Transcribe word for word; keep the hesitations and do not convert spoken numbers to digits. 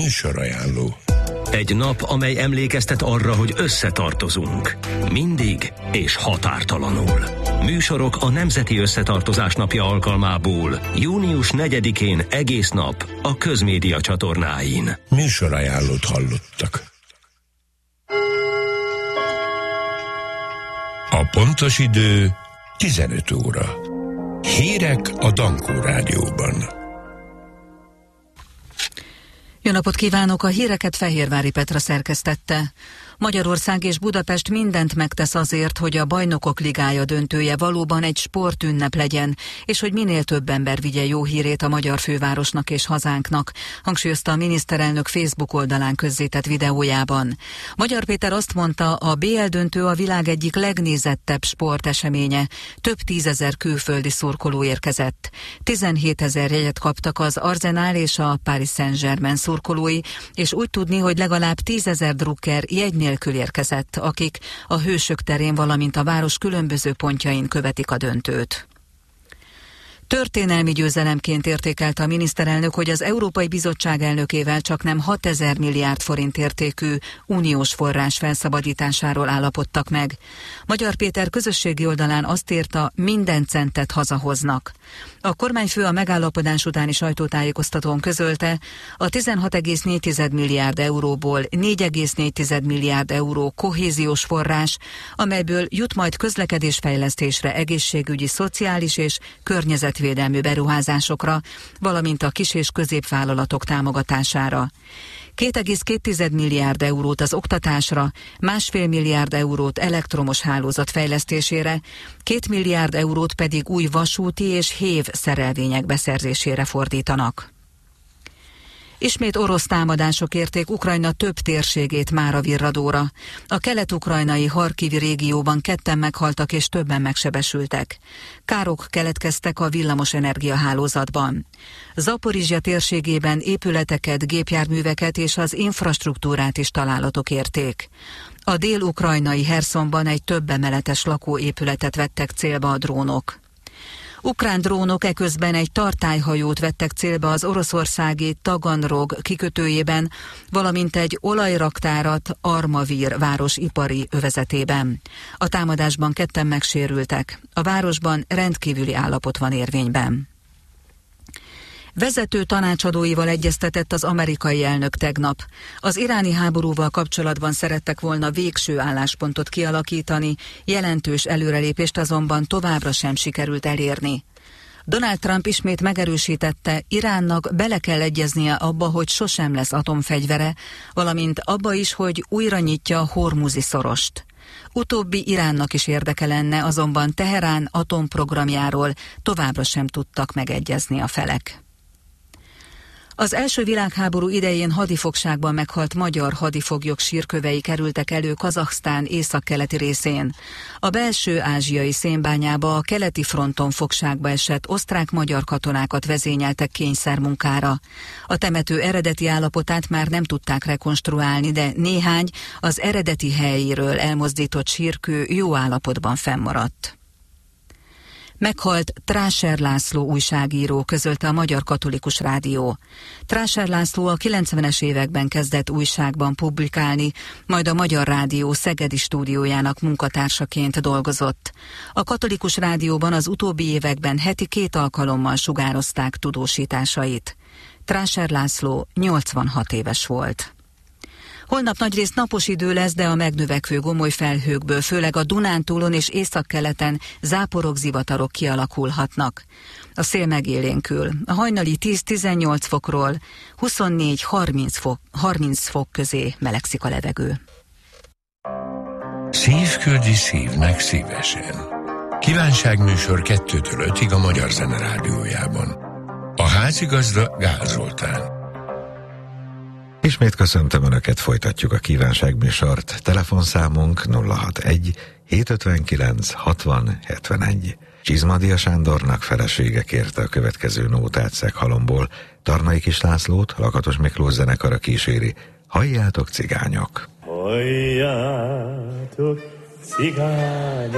Műsorajánló. Egy nap, amely emlékeztet arra, hogy összetartozunk. Mindig és határtalanul. Műsorok a Nemzeti Összetartozás Napja alkalmából június negyedikén egész nap a Közmédia csatornáin. Műsorajánlót hallottak. A pontos idő tizenöt óra. Hírek a Dankó Rádióban. Jó napot kívánok! A híreket Fehérvári Petra szerkesztette. Magyarország és Budapest mindent megtesz azért, hogy a Bajnokok Ligája döntője valóban egy sportünnep legyen, és hogy minél több ember vigye jó hírét a magyar fővárosnak és hazánknak, hangsúlyozta a miniszterelnök Facebook oldalán közzétett videójában. Magyar Péter azt mondta, a bé el döntő a világ egyik legnézettebb sporteseménye. Több tízezer külföldi szurkoló érkezett. tizenhétezer jegyet kaptak az Arsenal és a Paris Saint-Germain szurkolói, és úgy tudni, hogy legalább tízezer drukker jegy nélkül érkezett, akik a Hősök terén, valamint a város különböző pontjain követik a döntőt. Történelmi győzelemként értékelte a miniszterelnök, hogy az Európai Bizottság elnökével csaknem hatezer milliárd forint értékű uniós forrás felszabadításáról állapodtak meg. Magyar Péter közösségi oldalán azt írta, minden centet hazahoznak. A kormányfő a megállapodás utáni sajtótájékoztatón közölte, a tizenhat egész négy milliárd euróból négy egész négy milliárd euró kohéziós forrás, amelyből jut majd közlekedésfejlesztésre, egészségügyi, szociális és környezetvédelmi beruházásokra, valamint a kis- és középvállalatok támogatására. két egész két milliárd eurót az oktatásra, másfél milliárd eurót elektromos hálózat fejlesztésére, két milliárd eurót pedig új vasúti és hév szerelvények beszerzésére fordítanak. Ismét orosz támadások érték Ukrajna több térségét mára virradóra. A kelet-ukrajnai Harkivi régióban ketten meghaltak és többen megsebesültek. Károk keletkeztek a villamosenergia hálózatban. Zaporizsja térségében épületeket, gépjárműveket és az infrastruktúrát is találatok érték. A dél-ukrajnai Herszonban egy több emeletes lakóépületet vettek célba a drónok. Ukrán drónok eközben egy tartályhajót vettek célba az oroszországi Taganrog kikötőjében, valamint egy olajraktárat Armavir város ipari övezetében. A támadásban ketten megsérültek. A városban rendkívüli állapot van érvényben. Vezető tanácsadóival egyeztetett az amerikai elnök tegnap. Az iráni háborúval kapcsolatban szerettek volna végső álláspontot kialakítani, jelentős előrelépést azonban továbbra sem sikerült elérni. Donald Trump ismét megerősítette, Iránnak bele kell egyeznie abba, hogy sosem lesz atomfegyvere, valamint abba is, hogy újra nyitja a Hormuzi szorost. Utóbbi Iránnak is érdeke lenne, azonban Teherán atomprogramjáról továbbra sem tudtak megegyezni a felek. Az első világháború idején hadifogságban meghalt magyar hadifoglyok sírkövei kerültek elő Kazahsztán északkeleti részén. A belső ázsiai szénbányába a keleti fronton fogságba esett osztrák-magyar katonákat vezényeltek kényszermunkára. A temető eredeti állapotát már nem tudták rekonstruálni, de néhány az eredeti helyéről elmozdított sírkő jó állapotban fennmaradt. Meghalt Tráser László újságíró, közölte a Magyar Katolikus Rádió. Tráser László a kilencvenes években kezdett újságban publikálni, majd a Magyar Rádió szegedi stúdiójának munkatársaként dolgozott. A Katolikus Rádióban az utóbbi években heti két alkalommal sugározták tudósításait. Tráser László nyolcvanhat éves volt. Holnap nagyrészt napos idő lesz, de a megnövekvő gomoly felhőkből, főleg a Dunántúlon és északkeleten záporok, zivatarok kialakulhatnak. A szél megélénkül. A hajnali tíz-tizennyolc fokról huszonnégy-harminc fok, harminc fok közé melegszik a levegő. Szívküldi szívnek szívesen. Kívánságműsor kettőtől ötig a Magyar Zene Rádiójában. A házigazda Gál Zoltán. Ismét köszöntöm Önöket, folytatjuk a kívánságműsort. Telefonszámunk nulla hatvanegy hétszázötvenkilenc hatvan hetvenegy. Csizmadia Sándornak felesége kérte a következő nótát Szeghalomból. Tarnai Kis Lászlót Lakatos Miklós zenekara kíséri. Halljátok, cigányok! Halljátok, cigányok!